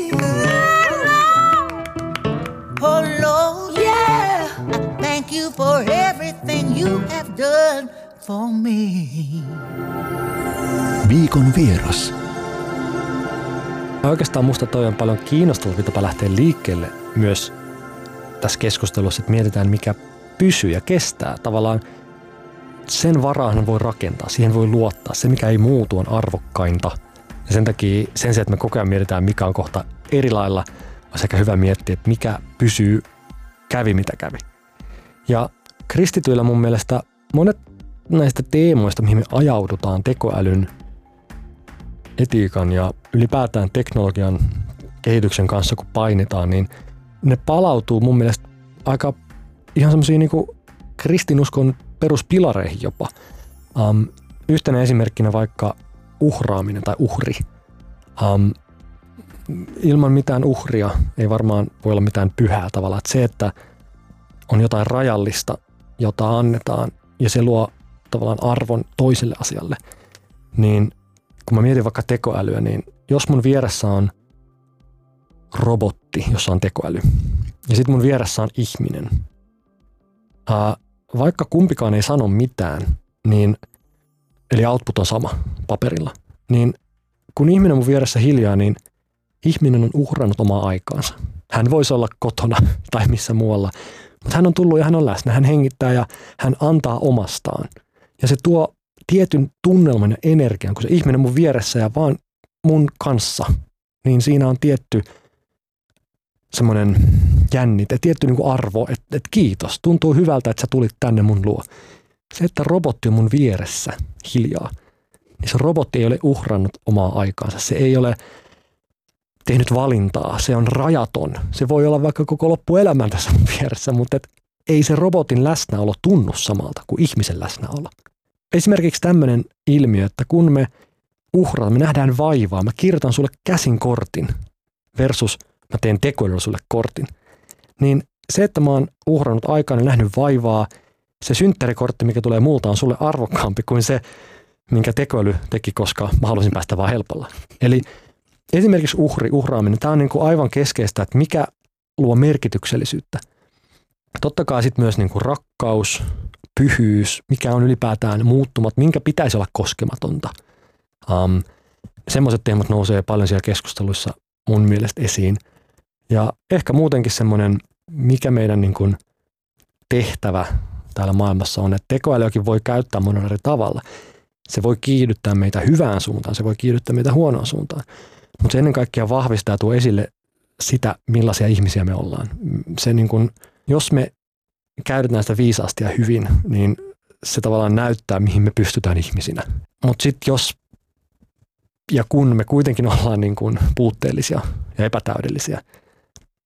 Oh Lord, yeah, I thank you for everything you have done for me. Viikon vieras. Oikeastaan musta toi on paljon kiinnostavampi tapa lähteä liikkeelle myös tässä keskustelussa, että mietitään mikä pysyy ja kestää. Tavallaan sen varaan voi rakentaa, siihen voi luottaa. Se mikä ei muutu on arvokkainta. Ja sen takia sen sijaan, että me koko ajan mietitään mikä on kohta eri lailla, on sekä hyvä miettiä, että mikä pysyy, kävi mitä kävi. Ja kristityillä mun mielestä monet näistä teemoista, mihin me ajaudutaan tekoälyn, etiikan ja ylipäätään teknologian kehityksen kanssa, kun painitaan, niin ne palautuu mun mielestä aika ihan semmoisiin niin kuin kristinuskon peruspilareihin jopa. Yhtenä esimerkkinä vaikka uhraaminen tai uhri. Ilman mitään uhria ei varmaan voi olla mitään pyhää tavalla. Että se, että on jotain rajallista, jota annetaan ja se luo tavallaan arvon toiselle asialle, niin kun mä mietin vaikka tekoälyä, niin jos mun vieressä on robotti, jossa on tekoäly, ja sitten mun vieressä on ihminen, vaikka kumpikaan ei sano mitään, niin, eli output on sama paperilla, niin kun ihminen on mun vieressä hiljaa, niin ihminen on uhrannut omaa aikaansa. Hän voisi olla kotona tai missä muualla, mutta hän on tullut ja hän on läsnä, hän hengittää ja hän antaa omastaan. Ja se tuo tietyn tunnelman ja energian, kun se ihminen mun vieressä ja vaan mun kanssa, niin siinä on tietty semmoinen jännite, tietty niin kuin arvo, että kiitos, tuntuu hyvältä, että sä tulit tänne mun luo. Se, että robotti on mun vieressä hiljaa, niin se robotti ei ole uhrannut omaa aikaansa, se ei ole tehnyt valintaa, se on rajaton. Se voi olla vaikka koko loppuelämän tässä mun vieressä, mutta ei se robotin läsnäolo tunnu samalta kuin ihmisen läsnäolo. Esimerkiksi tämmöinen ilmiö, että kun me uhraamme, me nähdään vaivaa, mä kirjoitan sulle käsin kortin versus mä teen tekoälyllä sulle kortin, niin se, että mä oon uhrannut aikaan ja nähnyt vaivaa, se synttärikortti, mikä tulee multa, on sulle arvokkaampi kuin se, minkä tekoäly teki, koska mä halusin päästä vaan helpolla. Eli esimerkiksi uhraaminen, tämä on niin kuin aivan keskeistä, että mikä luo merkityksellisyyttä. Totta kai sitten myös niin kuin rakkaus, pyhyys, mikä on ylipäätään muuttumat, minkä pitäisi olla koskematonta. Semmoiset teemat nousee paljon siellä keskusteluissa mun mielestä esiin. Ja ehkä muutenkin semmoinen, mikä meidän niin kuin tehtävä täällä maailmassa on, että tekoälyäkin voi käyttää monella eri tavalla. Se voi kiihdyttää meitä hyvään suuntaan, se voi kiihdyttää meitä huonoon suuntaan. Mutta se ennen kaikkea vahvistaa ja tuo esille sitä, millaisia ihmisiä me ollaan. Se niin kun, jos me käytetään sitä viisaasti ja hyvin, niin se tavallaan näyttää, mihin me pystytään ihmisinä. Mutta sitten jos ja kun me kuitenkin ollaan niin kun puutteellisia ja epätäydellisiä,